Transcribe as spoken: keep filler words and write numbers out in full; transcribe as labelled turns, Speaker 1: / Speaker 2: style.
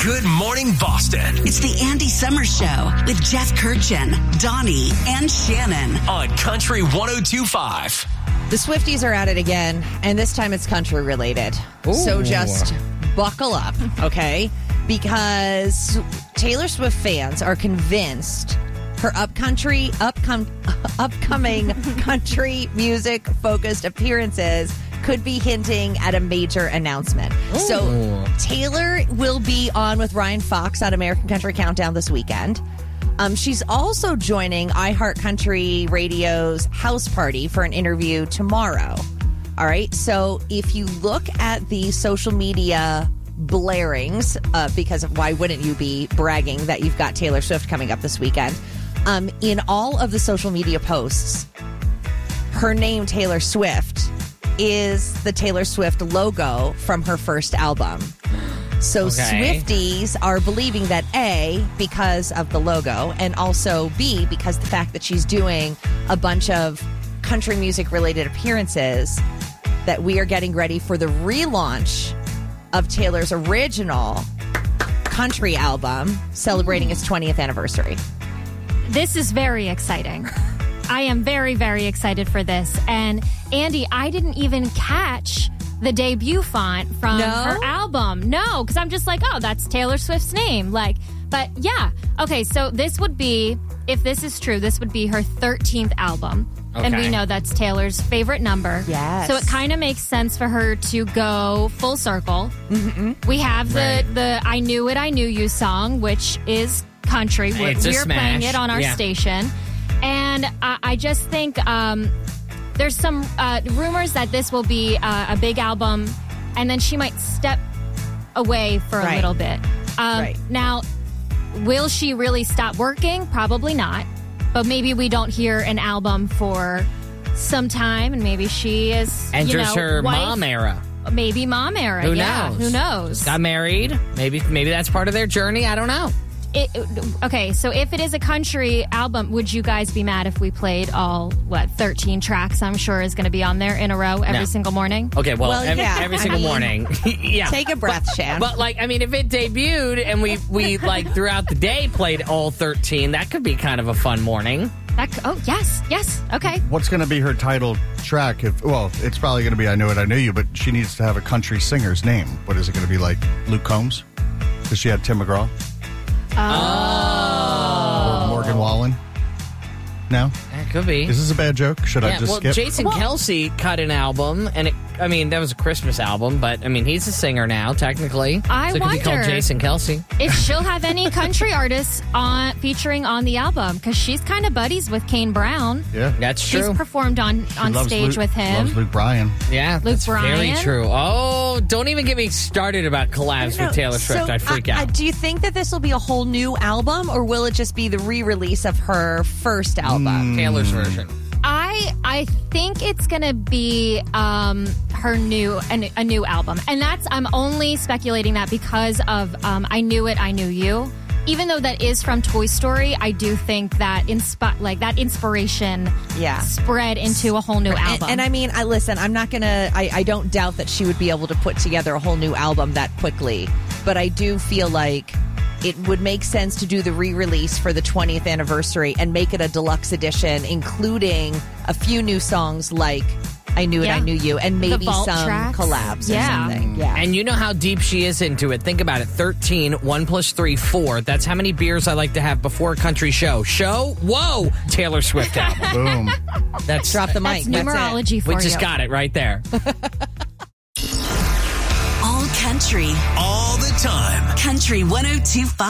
Speaker 1: Good Morning Boston.
Speaker 2: It's the Andy Summers Show with Jeff Kirchin, Donnie, and Shannon.
Speaker 1: On Country one oh two point five.
Speaker 3: The Swifties are at it again, and this time it's country related.
Speaker 4: Ooh.
Speaker 3: So just buckle up, okay? Because Taylor Swift fans are convinced her upcountry, upcom- upcoming country music-focused appearances could be hinting at a major announcement.
Speaker 4: Ooh.
Speaker 3: So Taylor will be on with Ryan Fox on American Country Countdown this weekend. Um, she's also joining iHeartCountry Radio's House Party for an interview tomorrow. All right. So if you look at the social media blarings, uh, because of why wouldn't you be bragging that you've got Taylor Swift coming up this weekend? Um, in all of the social media posts, her name, Taylor Swift, is the Taylor Swift logo from her first album. So
Speaker 4: Okay.
Speaker 3: Swifties are believing that A, because of the logo, and also B, because the fact that she's doing a bunch of country music related appearances, that we are getting ready for the relaunch of Taylor's original country album celebrating its twentieth anniversary.
Speaker 5: This is very exciting. I am very, very excited for this. And Andy, I didn't even catch the debut font from
Speaker 3: No?
Speaker 5: her album. No, because I'm just like, oh, that's Taylor Swift's name. Like, but yeah. Okay, so this would be, if this is true, this would be her thirteenth album. And
Speaker 4: Okay.
Speaker 5: we know that's Taylor's favorite number.
Speaker 3: Yes.
Speaker 5: So it kind of makes sense for her to go full circle. Mm-hmm. We have the,
Speaker 4: Right.
Speaker 5: the I Knew It, I Knew You song, which is country. We're,
Speaker 4: It's a
Speaker 5: we're playing
Speaker 4: smash.
Speaker 5: it on our
Speaker 4: Yeah.
Speaker 5: station. And I, I just think um, there's some uh, rumors that this will be uh, a big album, and then she might step away for a
Speaker 3: Right.
Speaker 5: little bit. Um,
Speaker 3: Right.
Speaker 5: Now, will she really stop working? Probably not. But maybe we don't hear an album for some time, and maybe she is
Speaker 4: Enters
Speaker 5: you know,
Speaker 4: her
Speaker 5: wife,
Speaker 4: mom era.
Speaker 5: Maybe mom era.
Speaker 4: Who
Speaker 5: yeah,
Speaker 4: knows?
Speaker 5: Who knows?
Speaker 4: Got married. Maybe maybe that's part of their journey. I don't know.
Speaker 5: It, okay, so if it is a country album, would you guys be mad if we played all, what, thirteen tracks I'm sure is going to be on there in a row every
Speaker 4: No.
Speaker 5: single morning?
Speaker 4: Okay, well,
Speaker 3: Well,
Speaker 4: every,
Speaker 3: yeah.
Speaker 4: every
Speaker 3: I
Speaker 4: single
Speaker 3: mean,
Speaker 4: morning. yeah.
Speaker 3: Take a breath, Shan.
Speaker 4: But, like, I mean, if it debuted and we, we like, throughout the day played all thirteen, that could be kind of a fun morning.
Speaker 5: That, c- oh, yes, yes, okay.
Speaker 6: What's going to be her title track? If Well, it's probably going to be I Knew It, I Knew You, but she needs to have a country singer's name. What is it going to be, like Luke Combs? Because she had Tim McGraw.
Speaker 4: Oh.
Speaker 6: Or Morgan Wallen. No?
Speaker 4: That could be.
Speaker 6: Is this a bad joke? Should I
Speaker 4: Yeah,
Speaker 6: just
Speaker 4: well,
Speaker 6: skip?
Speaker 4: Jason Kelsey cut an album, and it, I mean, that was a Christmas album, but, I mean, he's a singer now, technically.
Speaker 5: I
Speaker 4: so it could be called
Speaker 5: wonder-
Speaker 4: Jason Kelsey.
Speaker 5: If she'll have any country artists on featuring on the album, because she's kind of buddies with Kane Brown.
Speaker 6: Yeah.
Speaker 4: That's
Speaker 5: She's
Speaker 4: true.
Speaker 5: performed on,
Speaker 6: She
Speaker 5: on
Speaker 6: loves
Speaker 5: stage
Speaker 6: Luke-
Speaker 5: with him.
Speaker 6: Loves Luke Bryan.
Speaker 4: Yeah,
Speaker 5: Luke
Speaker 4: that's very
Speaker 5: Bryan?
Speaker 4: true. Oh, don't even get me started about collabs
Speaker 3: No,
Speaker 4: with Taylor Swift.
Speaker 3: so,
Speaker 4: I'd freak
Speaker 3: uh,
Speaker 4: out.
Speaker 3: uh, do you think that this will be a whole new album, or will it just be the re-release of her first album?
Speaker 4: Taylor's version.
Speaker 5: I I think it's gonna be um, her new a, a new album, and that's I'm only speculating that because of um, I Knew It, I Knew You. Even though that is from Toy Story, I do think that inspi- like that inspiration
Speaker 3: Yeah.
Speaker 5: spread into a whole new
Speaker 3: And,
Speaker 5: album.
Speaker 3: and I mean, I listen. I'm not gonna. I, I don't doubt that she would be able to put together a whole new album that quickly. But I do feel like it would make sense to do the re-release for the twentieth anniversary and make it a deluxe edition, including a few new songs like "I Knew It,
Speaker 5: Yeah.
Speaker 3: I Knew You," and
Speaker 5: The
Speaker 3: maybe
Speaker 5: vault
Speaker 3: some
Speaker 5: tracks.
Speaker 3: collabs or
Speaker 5: Yeah.
Speaker 3: something. Yeah.
Speaker 4: And you know how deep she is into it. Think about it. thirteen, one plus three, four. That's how many beers I like to have before a country show. Show? Whoa! Taylor Swift album.
Speaker 6: Boom.
Speaker 4: That's
Speaker 3: Drop the
Speaker 5: that's
Speaker 3: mic. That's it.
Speaker 5: numerology for
Speaker 4: We
Speaker 5: you.
Speaker 4: just got it right there.
Speaker 2: All country.
Speaker 1: All the time.
Speaker 2: Country one oh two point five.